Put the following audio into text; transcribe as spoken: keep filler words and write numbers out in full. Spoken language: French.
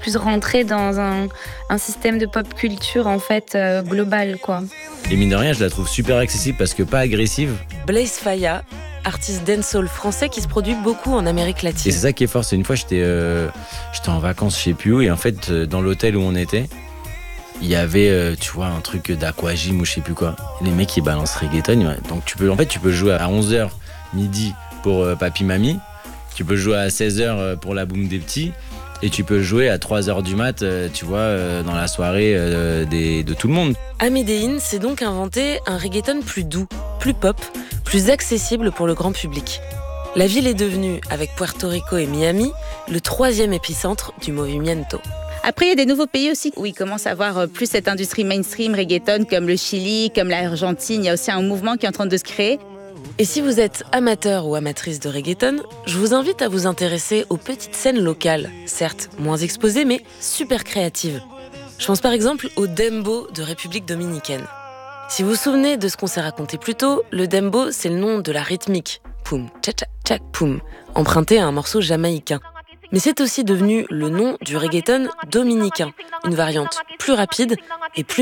plus rentrer dans un, un système de pop culture en fait euh, global, quoi. Et mine de rien, je la trouve super accessible parce que pas agressive. Blaze Faya, artiste dancehall français qui se produit beaucoup en Amérique latine. Et c'est ça qui est fort. C'est une fois, j'étais, euh, j'étais en vacances, je sais plus où, et en fait, euh, dans l'hôtel où on était, il y avait, euh, tu vois, un truc d'aquagym ou je sais plus quoi. Les mecs, ils balancent reggaeton. Ouais. Donc, tu peux, en fait, tu peux jouer à onze heures midi pour euh, Papi Mamie. Tu peux jouer à seize heures pour la boum des petits. Et tu peux jouer à trois heures du mat, euh, tu vois, euh, dans la soirée euh, des, de tout le monde. Amédéine s'est donc inventé un reggaeton plus doux, plus pop, plus accessible pour le grand public. La ville est devenue, avec Puerto Rico et Miami, le troisième épicentre du movimiento. Après, il y a des nouveaux pays aussi où ils commencent à avoir plus cette industrie mainstream reggaeton, comme le Chili, comme l'Argentine. Il y a aussi un mouvement qui est en train de se créer. Et si vous êtes amateur ou amatrice de reggaeton, je vous invite à vous intéresser aux petites scènes locales, certes moins exposées, mais super créatives. Je pense par exemple au dembow de République dominicaine. Si vous vous souvenez de ce qu'on s'est raconté plus tôt, le dembow, c'est le nom de la rythmique, poum, tcha tcha poum, emprunté à un morceau jamaïcain. Mais c'est aussi devenu le nom du reggaeton dominicain, une variante plus rapide et plus